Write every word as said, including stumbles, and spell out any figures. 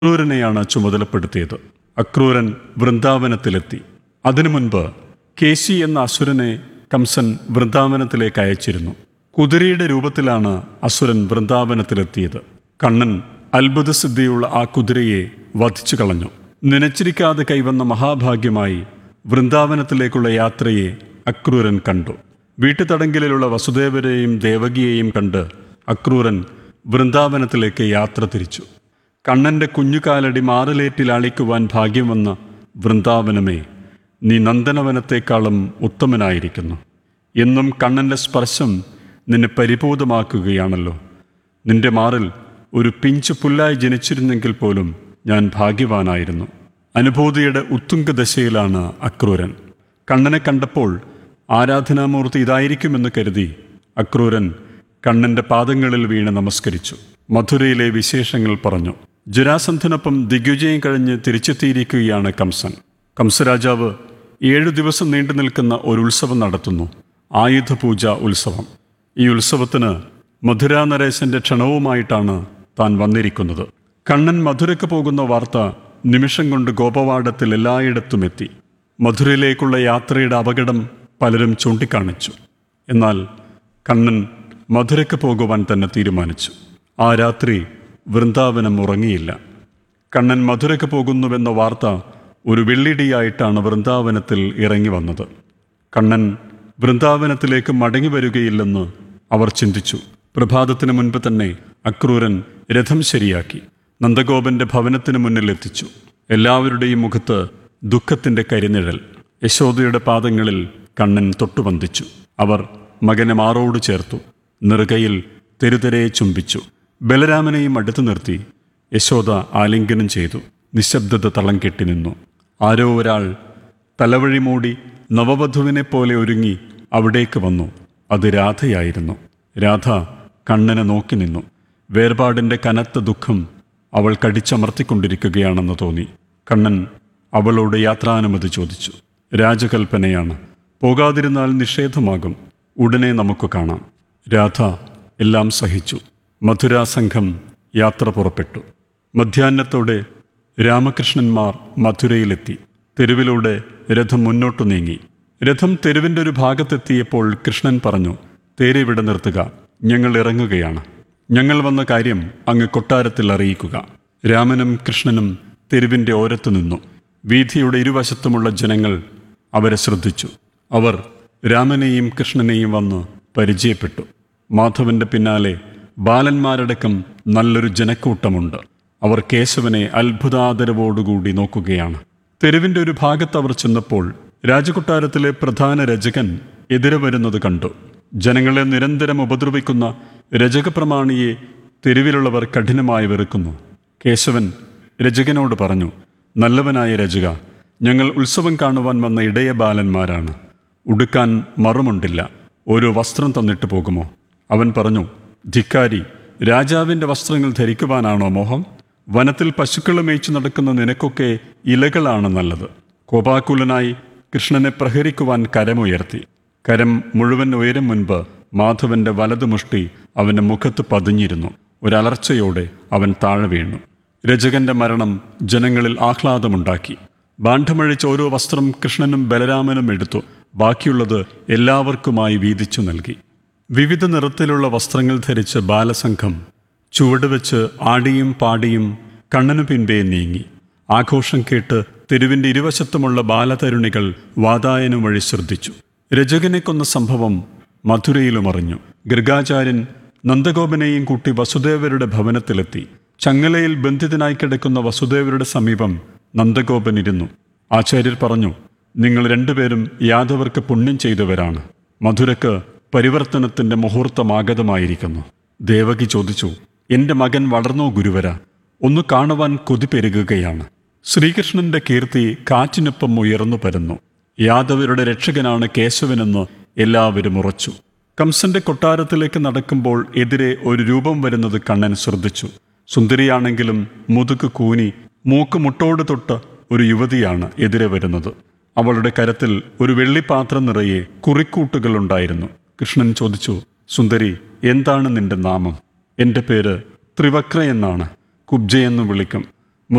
അക്രൂരനെയാണ് ചുമതലപ്പെടുത്തിയത്. അക്രൂരൻ വൃന്ദാവനത്തിലെത്തി. അതിനു മുൻപ് കേശി എന്ന അസുരനെ കംസൻ വൃന്ദാവനത്തിലേക്ക് അയച്ചിരുന്നു. കുതിരയുടെ രൂപത്തിലാണ് അസുരൻ വൃന്ദാവനത്തിലെത്തിയത്. കണ്ണൻ അത്ഭുതസിദ്ധിയുള്ള ആ കുതിരയെ വധിച്ചു കളഞ്ഞു. നനച്ചിരിക്കാതെ കൈവന്ന മഹാഭാഗ്യമായി വൃന്ദാവനത്തിലേക്കുള്ള യാത്രയെ അക്രൂരൻ കണ്ടു. വീട്ടുതടങ്കലിലുള്ള വസുദേവരെയും ദേവകിയെയും കണ്ട് അക്രൂരൻ വൃന്ദാവനത്തിലേക്ക് യാത്ര തിരിച്ചു. കണ്ണൻ്റെ കുഞ്ഞുകാലടി മാറിലേറ്റിൽ അളിക്കുവാൻ ഭാഗ്യം വന്ന വൃന്ദാവനമേ, നീ നന്ദനവനത്തെക്കാളും ഉത്തമനായിരിക്കുന്നു. എന്നും കണ്ണൻ്റെ സ്പർശം നിന്നെ പരിപൂതമാക്കുകയാണല്ലോ. നിന്റെ മാറിൽ ഒരു പിഞ്ചു പുല്ലായി ജനിച്ചിരുന്നെങ്കിൽ പോലും ഞാൻ ഭാഗ്യവാനായിരുന്നു. അനുഭൂതിയുടെ ഉത്തുംഗദശയിലാണ് അക്രൂരൻ. കണ്ണനെ കണ്ടപ്പോൾ ആരാധനാമൂർത്തി ഇതായിരിക്കുമെന്ന് കരുതി അക്രൂരൻ കണ്ണൻ്റെ പാദങ്ങളിൽ വീണ് നമസ്കരിച്ചു. മധുരയിലെ വിശേഷങ്ങൾ പറഞ്ഞു. ജരാസന്ധനൊപ്പം ദിഗ്വിജയം കഴിഞ്ഞ് തിരിച്ചെത്തിയിരിക്കുകയാണ് കംസൻ. കംസരാജാവ് ഏഴു ദിവസം നീണ്ടു നിൽക്കുന്ന ഒരു ഉത്സവം നടത്തുന്നു, ആയുധപൂജ ഉത്സവം. ഈ ഉത്സവത്തിന് മധുരാ നരേശൻ്റെ ക്ഷണവുമായിട്ടാണ് താൻ വന്നിരിക്കുന്നത്. കണ്ണൻ മധുരയ്ക്ക് പോകുന്ന വാർത്ത നിമിഷം കൊണ്ട് ഗോപവാഡത്തിൽ എല്ലായിടത്തും എത്തി. മധുരയിലേക്കുള്ള യാത്രയുടെ അപകടം പലരും ചൂണ്ടിക്കാണിച്ചു. എന്നാൽ കണ്ണൻ മധുരയ്ക്ക് പോകുവാൻ തന്നെ തീരുമാനിച്ചു. ആ രാത്രി വൃന്ദാവനം ഉറങ്ങിയില്ല. കണ്ണൻ മധുരയ്ക്ക് പോകുന്നുവെന്ന വാർത്ത ഒരു വെള്ളിടിയായിട്ടാണ് വൃന്ദാവനത്തിൽ ഇറങ്ങി വന്നത്. കണ്ണൻ വൃന്ദാവനത്തിലേക്ക് മടങ്ങി വരികയില്ലെന്ന് അവർ ചിന്തിച്ചു. പ്രഭാതത്തിന് മുൻപ് തന്നെ അക്രൂരൻ രഥം ശരിയാക്കി നന്ദഗോപന്റെ ഭവനത്തിന് മുന്നിൽ എത്തിച്ചു. എല്ലാവരുടെയും മുഖത്ത് ദുഃഖത്തിൻ്റെ കരിനിഴൽ. യശോദയുടെ പാദങ്ങളിൽ കണ്ണൻ തൊട്ടുവന്ദിച്ചു. അവർ മകനെ മാറോട് ചേർത്തു. നെറുകയിൽ തെരുതെരെ ചുംബിച്ചു. ബലരാമനെയും അടുത്തു നിർത്തി യശോദ ആലിംഗനം ചെയ്തു. നിശബ്ദത തളം കെട്ടി നിന്നു. ആരോ ഒരാൾ തലവഴി മൂടി നവവധുവിനെ പോലെ ഒരുങ്ങി അവിടേക്ക് വന്നു. അത് രാധയായിരുന്നു. രാധ കണ്ണനെ നോക്കി നിന്നു. വേർപാടിൻ്റെ കനത്ത ദുഃഖം അവൾ കടിച്ചമർത്തിക്കൊണ്ടിരിക്കുകയാണെന്ന് തോന്നി. കണ്ണൻ അവളോട് യാത്രാനുമതി ചോദിച്ചു. രാജകൽപ്പനയാണ്, പോകാതിരുന്നാൽ നിഷേധമാകും. ഉടനെ നമുക്ക് കാണാം. രാധ എല്ലാം സഹിച്ചു. മധുരാസംഘം യാത്ര പുറപ്പെട്ടു. മധ്യാഹ്നത്തോടെ രാമകൃഷ്ണന്മാർ മധുരയിലെത്തി. തെരുവിലൂടെ രഥം മുന്നോട്ടു നീങ്ങി. രഥം തെരുവിൻ്റെ ഒരു ഭാഗത്തെത്തിയപ്പോൾ കൃഷ്ണൻ പറഞ്ഞു, തേരിവിടെ നിർത്തുക, ഞങ്ങൾ ഇറങ്ങുകയാണ്. ഞങ്ങൾ വന്ന കാര്യം അങ്ങ് കൊട്ടാരത്തിൽ അറിയിക്കുക. രാമനും കൃഷ്ണനും തെരുവിൻ്റെ ഓരത്തു നിന്നു. വീഥിയുടെ ഇരുവശത്തുമുള്ള ജനങ്ങൾ അവരെ ശ്രദ്ധിച്ചു. അവർ രാമനെയും കൃഷ്ണനെയും വന്ന് പരിചയപ്പെട്ടു. മാധവന്റെ പിന്നാലെ ബാലന്മാരടക്കം നല്ലൊരു ജനക്കൂട്ടമുണ്ട്. അവർ കേശവനെ അത്ഭുതാദരവോടുകൂടി നോക്കുകയാണ്. തെരുവിൻ്റെ ഒരു ഭാഗത്ത് അവർ ചെന്നപ്പോൾ രാജകൊട്ടാരത്തിലെ പ്രധാന രചകൻ എതിരെ വരുന്നത് കണ്ടു. ജനങ്ങളെ നിരന്തരം ഉപദ്രവിക്കുന്ന രചകപ്രമാണിയെ തെരുവിലുള്ളവർ കഠിനമായി വെറുക്കുന്നു. കേശവൻ രചകനോട് പറഞ്ഞു, നല്ലവനായ രചക, ഞങ്ങൾ ഉത്സവം കാണുവാൻ വന്ന ഇടയ ബാലന്മാരാണ്. ഉടുക്കാൻ മറുമുണ്ടില്ല. ഓരോ വസ്ത്രം തന്നിട്ട് പോകുമോ? അവൻ പറഞ്ഞു, ധിക്കാരി, രാജാവിൻ്റെ വസ്ത്രങ്ങൾ ധരിക്കുവാനാണോ മോഹം? വനത്തിൽ പശുക്കളെ മേയിച്ചു നടക്കുന്ന നിനക്കൊക്കെ ഇലകളാണ് നല്ലത്. കോപാകുലനായി കൃഷ്ണനെ പ്രഹരിക്കുവാൻ കരമുയർത്തി. കരം മുഴുവൻ ഉയരും മുൻപ് മാധവന്റെ വലതുമുഷ്ടി അവൻ്റെ മുഖത്ത് പതിഞ്ഞിരുന്നു. ഒരലർച്ചയോടെ അവൻ താഴെ വീണു. രചകന്റെ മരണം ജനങ്ങളിൽ ആഹ്ലാദമുണ്ടാക്കി. ബാണ്ഡമഴിച്ച് ഓരോ വസ്ത്രം കൃഷ്ണനും ബലരാമനും എടുത്തു. ബാക്കിയുള്ളത് എല്ലാവർക്കുമായി വീതിച്ചു നൽകി. വിവിധ നിറത്തിലുള്ള വസ്ത്രങ്ങൾ ധരിച്ച് ബാലസംഘം ചുവടുവെച്ച് ആടിയും പാടിയും കണ്ണനു പിൻപേ നീങ്ങി. ആഘോഷം കേട്ട് തെരുവിൻ്റെ ഇരുവശത്തുമുള്ള ബാലതരുണികൾ വാതായനം വഴി ശ്രദ്ധിച്ചു. രചകനെ കൊന്ന സംഭവം മധുരയിലും അറിഞ്ഞു. ഗർഗാചാര്യൻ നന്ദഗോപനെയും കൂട്ടി വസുദേവരുടെ ഭവനത്തിലെത്തി. ചങ്ങലയിൽ ബന്ധിതനായി കിടക്കുന്ന വസുദേവരുടെ സമീപം നന്ദഗോപൻ ഇരുന്നു. ആചാര്യർ പറഞ്ഞു, നിങ്ങൾ രണ്ടുപേരും യാദവർക്ക് പുണ്യം ചെയ്തവരാണ്. മധുരക്ക് പരിവർത്തനത്തിൻ്റെ മുഹൂർത്തമാഗതമായിരിക്കുന്നു. ദേവകി ചോദിച്ചു, എൻ്റെ മകൻ വളർന്നോ ഗുരുവര? ഒന്ന് കാണുവാൻ കൊതി പെരുകുകയാണ്. ശ്രീകൃഷ്ണന്റെ കീർത്തി കാറ്റിനൊപ്പം ഉയർന്നു പരന്നു. യാദവരുടെ രക്ഷകനാണ് കേശവനെന്ന് എല്ലാവരും ഉറച്ചു. കംസന്റെ കൊട്ടാരത്തിലേക്ക് നടക്കുമ്പോൾ എതിരെ ഒരു രൂപം വരുന്നത് കണ്ണൻ ശ്രദ്ധിച്ചു. സുന്ദരിയാണെങ്കിലും മുതുകു കൂനി മൂക്ക് മുട്ടോട് തൊട്ട് ഒരു യുവതിയാണ് എതിരെ വരുന്നത്. അവളുടെ കരത്തിൽ ഒരു വെള്ളിപ്പാത്രം നിറയെ കുറിക്കൂട്ടുകളുണ്ടായിരുന്നു. കൃഷ്ണൻ ചോദിച്ചു, സുന്ദരി, എന്താണ് നിന്റെ നാമം? എൻ്റെ പേര് ത്രിവക്ര എന്നാണ്. കുബ്ജയെന്ന് വിളിക്കും.